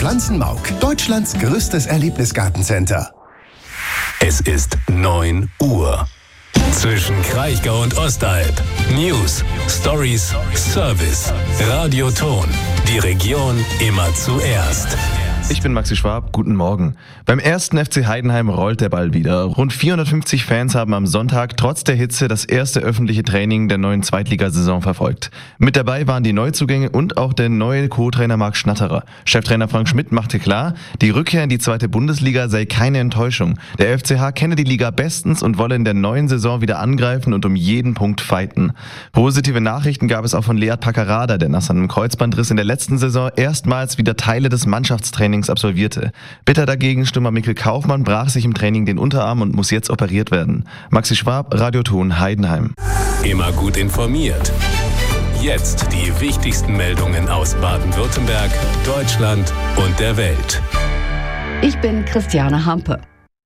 Pflanzenmauk, Deutschlands größtes Erlebnisgartencenter. Es ist 9 Uhr. Zwischen Kraichgau und Ostalb. News, Stories, Service. Radio Ton. Die Region immer zuerst. Ich bin Maxi Schwab, guten Morgen. Beim 1. FC Heidenheim rollt der Ball wieder. Rund 450 Fans haben am Sonntag trotz der Hitze das erste öffentliche Training der neuen Zweitligasaison verfolgt. Mit dabei waren die Neuzugänge und auch der neue Co-Trainer Marc Schnatterer. Cheftrainer Frank Schmidt machte klar, die Rückkehr in die zweite Bundesliga sei keine Enttäuschung. Der FCH kenne die Liga bestens und wolle in der neuen Saison wieder angreifen und um jeden Punkt fighten. Positive Nachrichten gab es auch von Lead Paccarada, der nach seinem Kreuzbandriss in der letzten Saison erstmals wieder Teile des Mannschaftstrainings absolvierte. Bitter dagegen Stürmer Mikkel Kaufmann brach sich im Training den Unterarm und muss jetzt operiert werden. Maxi Schwab, Radio Ton, Heidenheim. Immer gut informiert. Jetzt die wichtigsten Meldungen aus Baden-Württemberg, Deutschland und der Welt. Ich bin Christiane Hampe.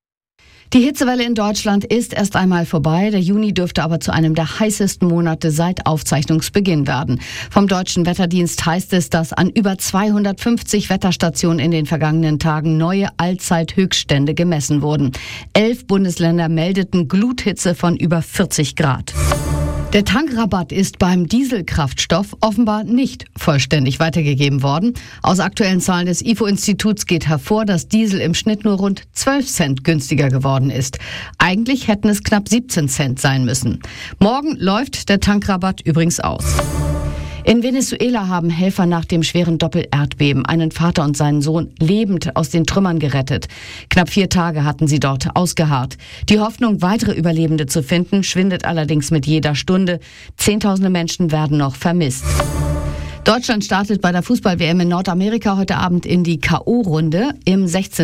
Die Hitzewelle in Deutschland ist erst einmal vorbei. Der Juni dürfte aber zu einem der heißesten Monate seit Aufzeichnungsbeginn werden. Vom Deutschen Wetterdienst heißt es, dass an über 250 Wetterstationen in den vergangenen Tagen neue Allzeithöchststände gemessen wurden. 11 Bundesländer meldeten Gluthitze von über 40 Grad. Der Tankrabatt ist beim Dieselkraftstoff offenbar nicht vollständig weitergegeben worden. Aus aktuellen Zahlen des IFO-Instituts geht hervor, dass Diesel im Schnitt nur rund 12 Cent günstiger geworden ist. Eigentlich hätten es knapp 17 Cent sein müssen. Morgen läuft der Tankrabatt übrigens aus. In Venezuela haben Helfer nach dem schweren Doppelerdbeben einen Vater und seinen Sohn lebend aus den Trümmern gerettet. Knapp 4 Tage hatten sie dort ausgeharrt. Die Hoffnung, weitere Überlebende zu finden, schwindet allerdings mit jeder Stunde. Zehntausende Menschen werden noch vermisst. Deutschland startet bei der Fußball-WM in Nordamerika heute Abend in die K.O.-Runde. Im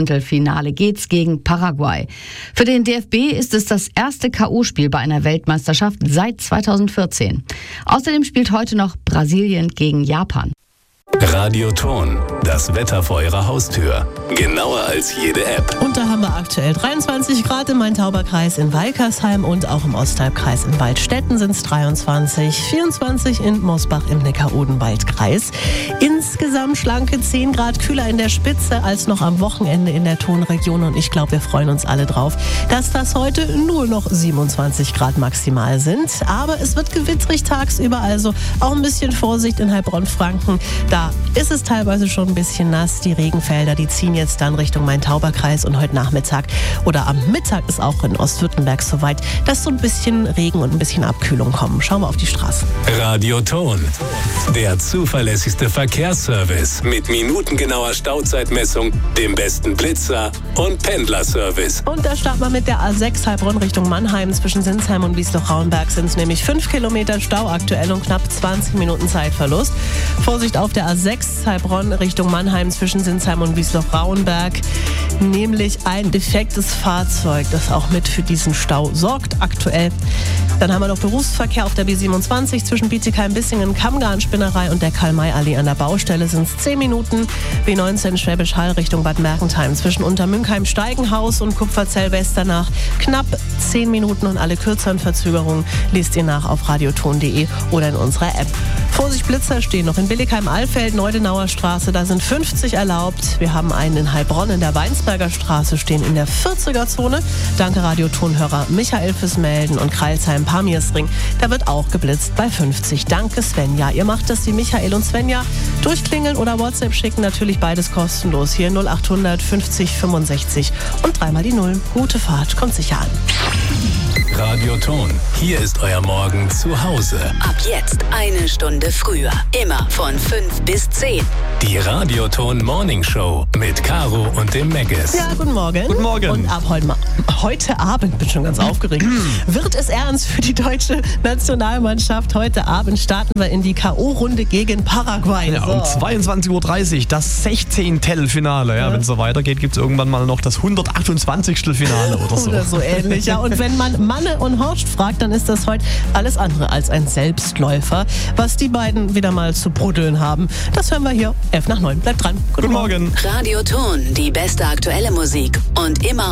16. geht's gegen Paraguay. Für den DFB ist es das erste K.O.-Spiel bei einer Weltmeisterschaft seit 2014. Außerdem spielt heute noch Brasilien gegen Japan. Radio Ton, das Wetter vor Ihrer Haustür. Genauer als jede App. Und da haben wir aktuell 23 Grad im Main-Tauber-Kreis in Walkersheim und auch im Ostalbkreis in Waldstätten sind es 23, 24 in Mosbach im Neckar-Odenwald-Kreis. Insgesamt schlanke 10 Grad kühler in der Spitze als noch am Wochenende in der Tonregion. Und ich glaube, wir freuen uns alle drauf, dass das heute nur noch 27 Grad maximal sind. Aber es wird gewittrig tagsüber, also auch ein bisschen Vorsicht in Heilbronn-Franken. Da ist es teilweise schon ein bisschen nass. Die Regenfelder, die ziehen jetzt dann Richtung Main-Tauber-Kreis und heute Nachmittag oder am Mittag ist auch in Ostwürttemberg soweit, dass so ein bisschen Regen und ein bisschen Abkühlung kommen. Schauen wir auf die Straßen. Radio Ton, der zuverlässigste Verkehrsservice mit minutengenauer Stauzeitmessung, dem besten Blitzer und Pendlerservice. Und da starten wir mit der A6 Heilbronn Richtung Mannheim. Zwischen Sinsheim und Wiesloch-Rauenberg sind es nämlich 5 Kilometer Stau aktuell und knapp 20 Minuten Zeitverlust. Vorsicht auf der A6 Heilbronn Richtung Mannheim zwischen Sinsheim und Wiesloch-Rauenberg. Nämlich ein defektes Fahrzeug, das auch mit für diesen Stau sorgt aktuell. Dann haben wir noch Berufsverkehr auf der B27 zwischen Bietigheim-Bissingen, Kammgarn-Spinnerei und der Karl-May-Allee an der Baustelle sind es 10 Minuten. B19 Schwäbisch Hall Richtung Bad Mergentheim zwischen Untermünkheim-Steigenhaus und Kupferzell-Westernach knapp 10 Minuten und alle kürzeren Verzögerungen liest ihr nach auf radioton.de oder in unserer App. Vorsicht, Blitzer stehen noch in Billigheim-Alfeld, Neudenauer Straße, da sind 50 erlaubt. Wir haben einen in Heilbronn in der Weinsberger Straße stehen in der 40er-Zone. Danke Radiotonhörer Michael fürs Melden und Kreilsheim-Pamirsring, da wird auch geblitzt bei 50. Danke Svenja. Ihr macht das wie Michael und Svenja. Durchklingeln oder WhatsApp schicken, natürlich beides kostenlos. Hier 0800 50 65 und 3 mal die 0. Gute Fahrt, kommt sicher an. Radio Ton, hier ist euer Morgen zu Hause. Ab jetzt eine Stunde früher. Immer von 5 bis 10. Die Radio Ton Morning Show mit Caro und dem Megges. Ja, guten Morgen. Guten Morgen. Und ab heute Abend, bin schon ganz aufgeregt, wird es ernst für die deutsche Nationalmannschaft. Heute Abend starten wir in die K.O.-Runde gegen Paraguay. Ja, um 22.30 Uhr das 16. Finale. Ja, wenn es so weitergeht, gibt es irgendwann mal noch das 128. Finale oder so. Oder so ähnlich, ja. Und wenn man Manne und Horst fragt, dann ist das heute alles andere als ein Selbstläufer. Was die beiden wieder mal zu bruddeln haben, das hören wir hier 11 nach 9. Bleibt dran. Guten Morgen. Radio Ton, die beste aktuelle Musik und immer